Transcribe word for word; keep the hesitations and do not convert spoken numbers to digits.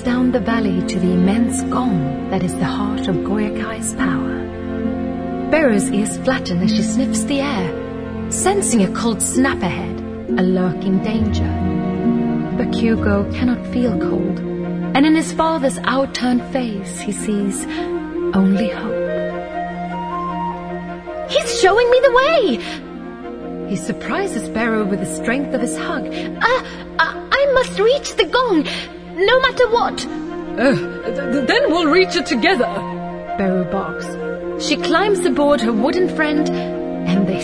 down the valley to the immense gong that is the heart of Goyakai's power. Beru's ears flatten as she sniffs the air, sensing a cold snap ahead, a lurking danger. But Hugo cannot feel cold, and in his father's outturned face he sees only hope. He's showing me the way! He surprises Beru with the strength of his hug. Uh, uh, I must reach the gong, no matter what. Uh, th- then we'll reach it together, Beru barks. She climbs aboard her wooden friend, and they